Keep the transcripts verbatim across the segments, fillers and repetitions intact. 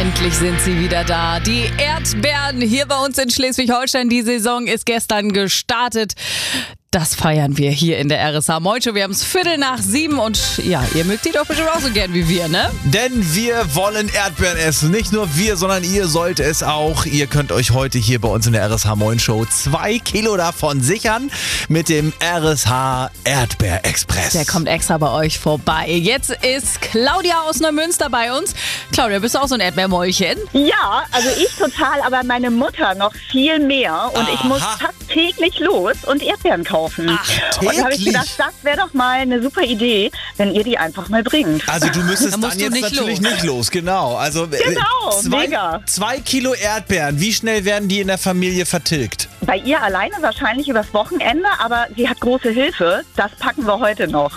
Endlich sind sie wieder da. Die Erdbeeren hier bei uns in Schleswig-Holstein. Die Saison ist gestern gestartet. Das feiern wir hier in der R S H Moin Show. Wir haben es Viertel nach sieben und ja, ihr mögt die doch bestimmt auch so gern wie wir, ne? Denn wir wollen Erdbeeren essen. Nicht nur wir, sondern ihr sollt es auch. Ihr könnt euch heute hier bei uns in der R S H Moin Show zwei Kilo davon sichern mit dem R S H Erdbeer Express. Der kommt extra bei euch vorbei. Jetzt ist Claudia aus Neumünster bei uns. Claudia, bist du auch so ein Erdbeermäulchen? Ja, also ich total, aber meine Mutter noch viel mehr. Und Aha. ich muss fast täglich los und Erdbeeren kaufen. Ach, und da habe ich täglich? gedacht, das wäre doch mal eine super Idee, wenn ihr die einfach mal bringt. Also du müsstest Da dann musst du jetzt nicht natürlich los. nicht los, genau. Also äh, Genau, zwei, mega. zwei Kilo Erdbeeren, wie schnell werden die in der Familie vertilgt? Bei ihr alleine wahrscheinlich übers Wochenende, aber sie hat große Hilfe. Das packen wir heute noch.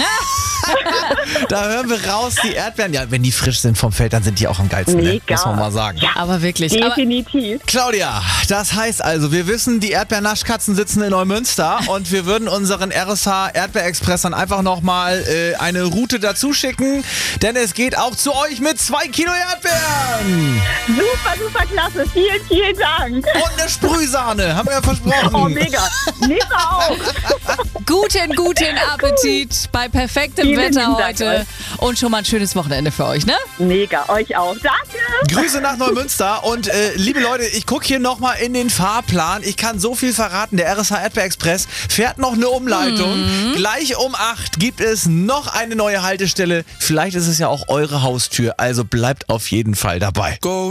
Da hören wir raus, die Erdbeeren, ja, wenn die frisch sind vom Feld, dann sind die auch am geilsten, ne? Mega. Muss man mal sagen. Ja, Aber wirklich. Aber definitiv. Claudia, das heißt also, wir wissen, die Erdbeernaschkatzen sitzen in Neumünster und wir würden unseren R S H Erdbeerexpress dann einfach nochmal äh, eine Route dazu schicken, denn es geht auch zu euch mit zwei Kilo Erdbeeren Super, super klasse. Vielen, vielen Dank. und eine Sprühsahne, haben wir ja versprochen. Oh, mega. Nehme auch. guten, guten Appetit bei perfektem Vielen Wetter lieben Dank heute. Und schon mal ein schönes Wochenende für euch, ne? Mega. Euch auch. Danke. Grüße nach Neumünster und äh, liebe Leute, ich gucke hier nochmal in den Fahrplan. Ich kann so viel verraten, der R S H Erdbeer-Express fährt noch eine Umleitung. Mhm. Gleich um acht gibt es noch eine neue Haltestelle. Vielleicht ist es ja auch eure Haustür, also bleibt auf jeden Fall dabei. Go.